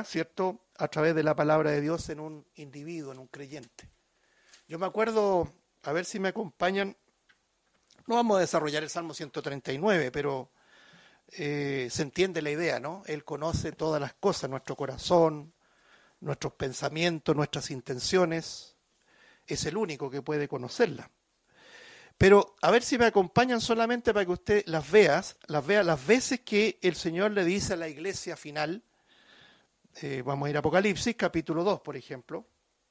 ¿cierto?, a través de la palabra de Dios en un individuo, en un creyente. Yo me acuerdo, a ver si me acompañan, no vamos a desarrollar el Salmo 139, pero se entiende la idea, ¿no? Él conoce todas las cosas, nuestro corazón, nuestros pensamientos, nuestras intenciones. Es el único que puede conocerla. Pero a ver si me acompañan solamente para que usted las vea las veces que el Señor le dice a la iglesia final. Vamos a ir a Apocalipsis, capítulo 2, por ejemplo.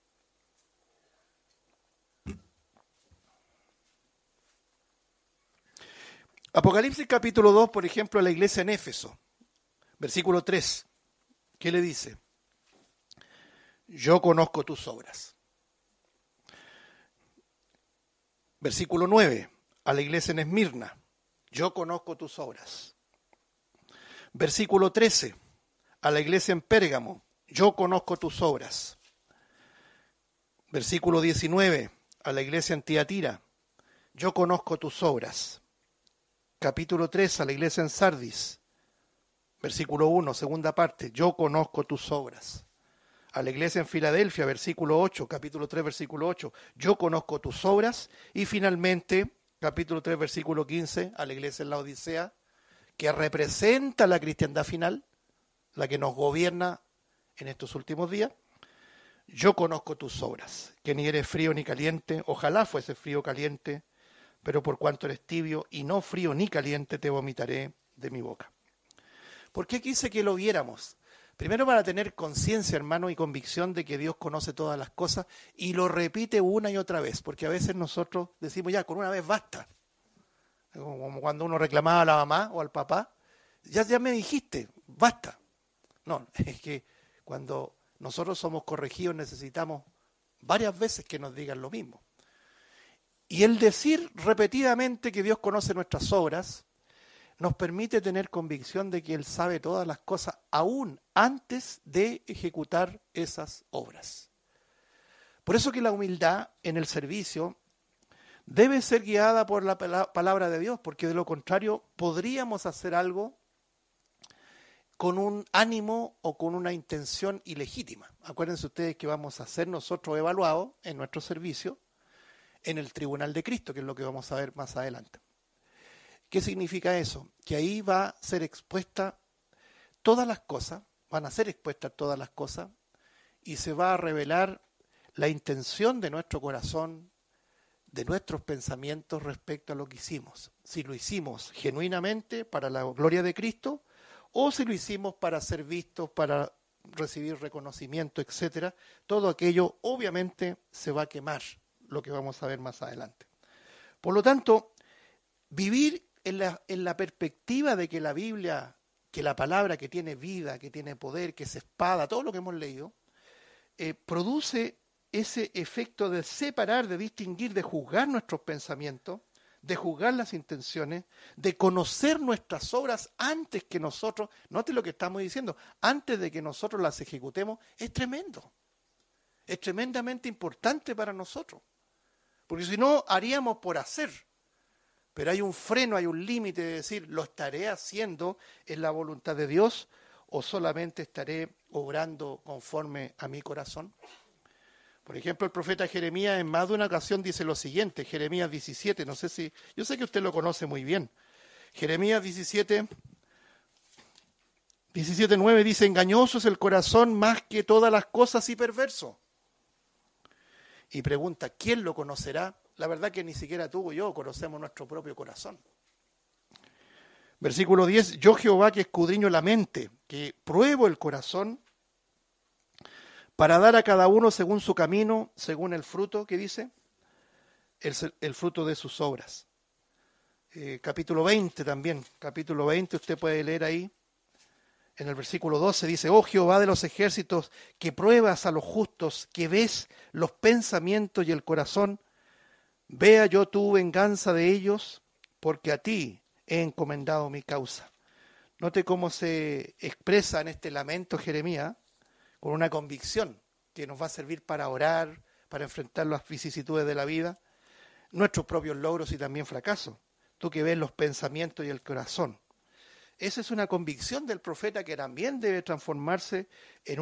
Apocalipsis, capítulo 2, por ejemplo, a la iglesia en Éfeso, versículo 3. ¿Qué le dice? Yo conozco tus obras. Versículo 9, a la iglesia en Esmirna. Yo conozco tus obras. Versículo 13, a la iglesia en Pérgamo. Yo conozco tus obras. Versículo 19, a la iglesia en Tiatira. Yo conozco tus obras. Capítulo 3, a la iglesia en Sardis. Versículo 1, segunda parte. Yo conozco tus obras. A la iglesia en Filadelfia, versículo 8, capítulo 3, versículo 8. Yo conozco tus obras. Y finalmente, capítulo 3, versículo 15, a la iglesia en la Odisea, que representa la cristiandad final, la que nos gobierna en estos últimos días. Yo conozco tus obras, que ni eres frío ni caliente. Ojalá fuese frío o caliente, pero por cuanto eres tibio y no frío ni caliente, te vomitaré de mi boca. ¿Por qué quise que lo viéramos? Primero, para tener conciencia, hermano, y convicción de que Dios conoce todas las cosas y lo repite una y otra vez, porque a veces nosotros decimos ya, con una vez basta. Como cuando uno reclamaba a la mamá o al papá, ya me dijiste, basta. No, es que cuando nosotros somos corregidos necesitamos varias veces que nos digan lo mismo. Y el decir repetidamente que Dios conoce nuestras obras nos permite tener convicción de que Él sabe todas las cosas aún antes de ejecutar esas obras. Por eso que la humildad en el servicio debe ser guiada por la palabra de Dios, porque de lo contrario podríamos hacer algo con un ánimo o con una intención ilegítima. Acuérdense ustedes que vamos a ser nosotros evaluados en nuestro servicio en el tribunal de Cristo, que es lo que vamos a ver más adelante. ¿Qué significa eso? Que ahí va a ser expuesta todas las cosas, van a ser expuestas todas las cosas, y se va a revelar la intención de nuestro corazón, de nuestros pensamientos respecto a lo que hicimos. Si lo hicimos genuinamente para la gloria de Cristo, o si lo hicimos para ser vistos, para recibir reconocimiento, etcétera. Todo aquello obviamente se va a quemar, lo que vamos a ver más adelante. Por lo tanto, vivir en la perspectiva de que la Biblia, que la palabra que tiene vida, que tiene poder, que es espada, todo lo que hemos leído, produce ese efecto de separar, de distinguir, de juzgar nuestros pensamientos, de juzgar las intenciones, de conocer nuestras obras antes que nosotros, note lo que estamos diciendo, antes de que nosotros las ejecutemos, es tremendo. Es tremendamente importante para nosotros. Porque si no, haríamos por hacer. Pero hay un freno, hay un límite de decir, ¿lo estaré haciendo en la voluntad de Dios o solamente estaré obrando conforme a mi corazón? Por ejemplo, el profeta Jeremías en más de una ocasión dice lo siguiente, Jeremías 17, no sé si, yo sé que usted lo conoce muy bien. Jeremías 17:9 dice, engañoso es el corazón más que todas las cosas y perverso. Y pregunta, ¿quién lo conocerá? La verdad que ni siquiera tú o yo conocemos nuestro propio corazón. Versículo 10, yo Jehová que escudriño la mente, que pruebo el corazón, para dar a cada uno según su camino, según el fruto, ¿qué dice? El fruto de sus obras. Capítulo 20 también, capítulo 20, usted puede leer ahí, en el versículo 12 dice, oh Jehová de los ejércitos, que pruebas a los justos, que ves los pensamientos y el corazón, vea yo tu venganza de ellos, porque a ti he encomendado mi causa. Note cómo se expresa en este lamento Jeremías, con una convicción que nos va a servir para orar, para enfrentar las vicisitudes de la vida, nuestros propios logros y también fracasos. Tú que ves los pensamientos y el corazón. Esa es una convicción del profeta que también debe transformarse en